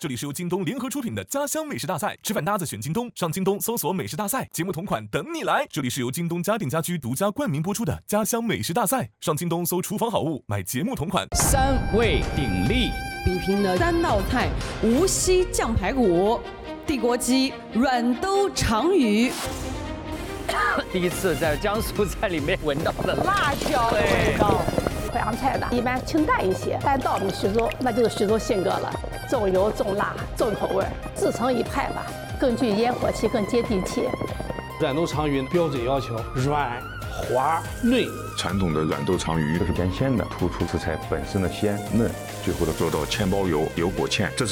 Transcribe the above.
这里是由京东联合出品的家乡美食大赛，吃饭搭子选京东，上京东搜索美食大赛，节目同款等你来。这里是由京东家电家居独家冠名播出的家乡美食大赛，上京东搜厨房好物，买节目同款。 三位鼎立， 比拼了3道菜：无锡酱排骨、地锅鸡、软兜长鱼。 第一次在江苏菜里面闻到的辣椒的味道。淮扬菜呢，一般清淡一些，但到我们徐州，那就是徐州性格了，重油重辣重口味，自成一派吧，更具烟火气，更接地气。 软兜长鱼标准要求软、滑、嫩。 传统的软兜长鱼都是偏鲜的，突出食材本身的鲜嫩，最后的做到芡包油、油裹芡，这是